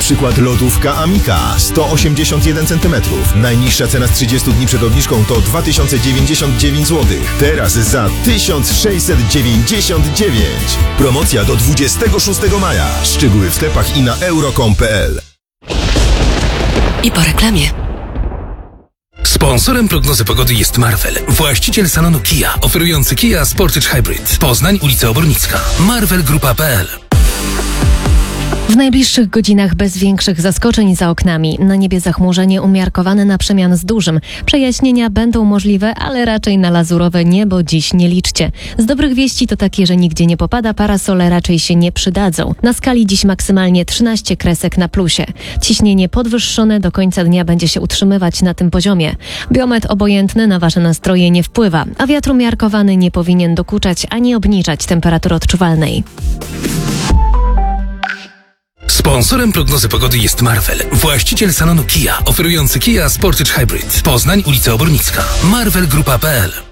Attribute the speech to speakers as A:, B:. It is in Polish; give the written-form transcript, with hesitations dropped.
A: przykład lodówka Amika 181 cm. Najniższa cena z 30 dni przed obniżką to 2099 zł. Teraz za 1699. Promocja do 26 maja. Szczegóły w sklepach i na euro.com.pl.
B: I po reklamie.
C: Sponsorem prognozy pogody jest Marvel, właściciel salonu Kia, oferujący Kia Sportage Hybrid. Poznań, ulica Obornicka. Marvelgrupa.pl.
D: W najbliższych godzinach bez większych zaskoczeń za oknami. Na niebie zachmurzenie umiarkowane na przemian z dużym. Przejaśnienia będą możliwe, ale raczej na lazurowe niebo dziś nie liczcie. Z dobrych wieści to takie, że nigdzie nie popada, parasole raczej się nie przydadzą. Na skali dziś maksymalnie 13 kresek na plusie. Ciśnienie podwyższone do końca dnia będzie się utrzymywać na tym poziomie. Biometr obojętny na wasze nastroje nie wpływa, a wiatr umiarkowany nie powinien dokuczać ani obniżać temperatury odczuwalnej.
C: Sponsorem prognozy pogody jest Marvel, właściciel salonu Kia, oferujący Kia Sportage Hybrid. Poznań, ulica Obornicka. Marvelgrupa.pl.